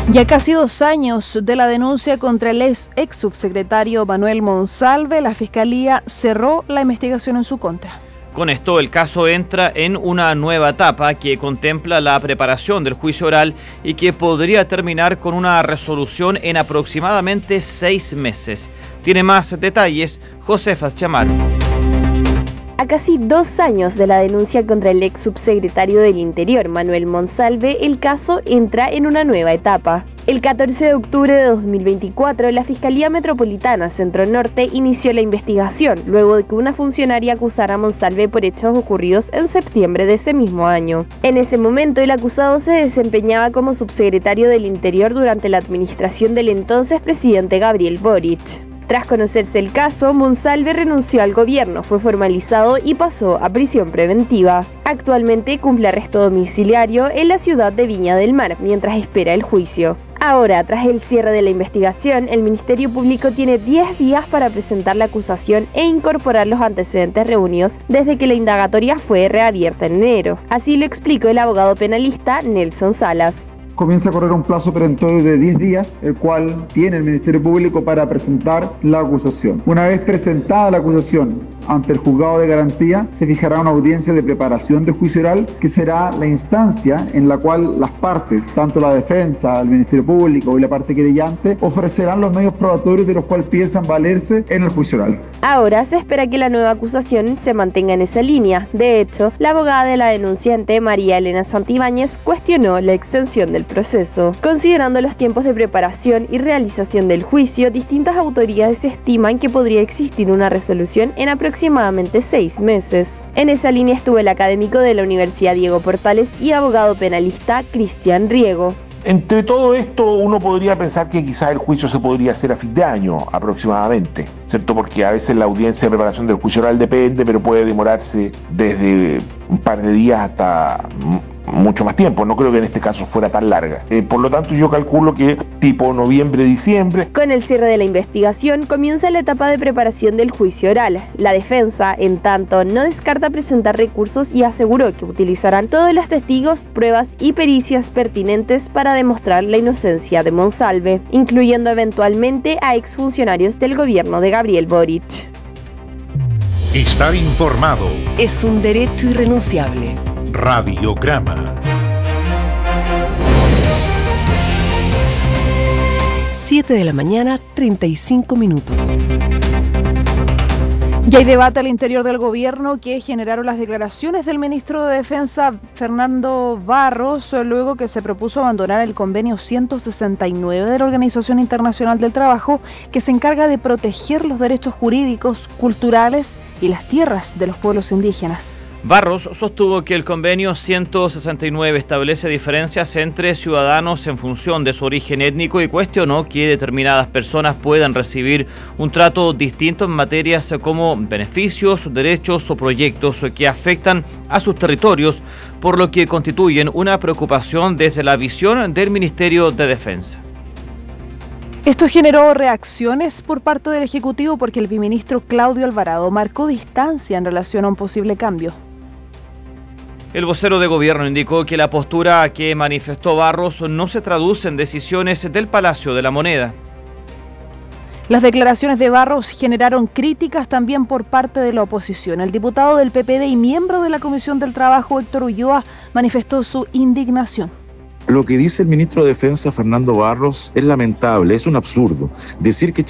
Ya casi 2 años de la denuncia contra el ex subsecretario Manuel Monsalve, la Fiscalía cerró la investigación en su contra. Con esto, el caso entra en una nueva etapa que contempla la preparación del juicio oral y que podría terminar con una resolución en aproximadamente 6 meses. Tiene más detalles Josefa Chamaro. A casi 2 años de la denuncia contra el ex subsecretario del Interior, Manuel Monsalve, el caso entra en una nueva etapa. El 14 de octubre de 2024, la Fiscalía Metropolitana Centro Norte inició la investigación, luego de que una funcionaria acusara a Monsalve por hechos ocurridos en septiembre de ese mismo año. En ese momento, el acusado se desempeñaba como subsecretario del Interior durante la administración del entonces presidente Gabriel Boric. Tras conocerse el caso, Monsalve renunció al gobierno, fue formalizado y pasó a prisión preventiva. Actualmente cumple arresto domiciliario en la ciudad de Viña del Mar, mientras espera el juicio. Ahora, tras el cierre de la investigación, el Ministerio Público tiene 10 días para presentar la acusación e incorporar los antecedentes reunidos desde que la indagatoria fue reabierta en enero. Así lo explicó el abogado penalista Nelson Salas. Comienza a correr un plazo perentorio de 10 días, el cual tiene el Ministerio Público para presentar la acusación. Una vez presentada la acusación ante el juzgado de garantía, se fijará una audiencia de preparación de juicio oral, que será la instancia en la cual las partes, tanto la defensa, el Ministerio Público y la parte querellante, ofrecerán los medios probatorios de los cuales piensan valerse en el juicio oral. Ahora se espera que la nueva acusación se mantenga en esa línea. De hecho, la abogada de la denunciante, María Elena Santibáñez, cuestionó la extensión del proceso. Considerando los tiempos de preparación y realización del juicio, distintas autoridades estiman que podría existir una resolución en aproximadamente 6 meses. En esa línea estuvo el académico de la Universidad Diego Portales y abogado penalista Cristian Riego. Entre todo esto, uno podría pensar que quizás el juicio se podría hacer a fin de año aproximadamente, ¿cierto? Porque a veces la audiencia de preparación del juicio oral depende, pero puede demorarse desde un par de días hasta mucho más tiempo. No creo que en este caso fuera tan larga. Por lo tanto, yo calculo que tipo noviembre, diciembre. Con el cierre de la investigación, comienza la etapa de preparación del juicio oral. La defensa, en tanto, no descarta presentar recursos y aseguró que utilizarán todos los testigos, pruebas y pericias pertinentes para demostrar la inocencia de Monsalve, incluyendo eventualmente a exfuncionarios del gobierno de Gabriel Boric. Estar informado es un derecho irrenunciable. Radiograma. 7 de la mañana, 35 minutos. Ya hay debate al interior del gobierno que generaron las declaraciones del ministro de Defensa, Fernando Barros, luego que se propuso abandonar el convenio 169 de la Organización Internacional del Trabajo, que se encarga de proteger los derechos jurídicos, culturales y las tierras de los pueblos indígenas. Barros sostuvo que el convenio 169 establece diferencias entre ciudadanos en función de su origen étnico y cuestionó que determinadas personas puedan recibir un trato distinto en materias como beneficios, derechos o proyectos que afectan a sus territorios, por lo que constituyen una preocupación desde la visión del Ministerio de Defensa. Esto generó reacciones por parte del Ejecutivo porque el viceministro Claudio Alvarado marcó distancia en relación a un posible cambio. El vocero de gobierno indicó que la postura que manifestó Barros no se traduce en decisiones del Palacio de la Moneda. Las declaraciones de Barros generaron críticas también por parte de la oposición. El diputado del PPD y miembro de la Comisión del Trabajo, Héctor Ulloa, manifestó su indignación. Lo que dice el ministro de Defensa, Fernando Barros, es lamentable, es un absurdo. Decir que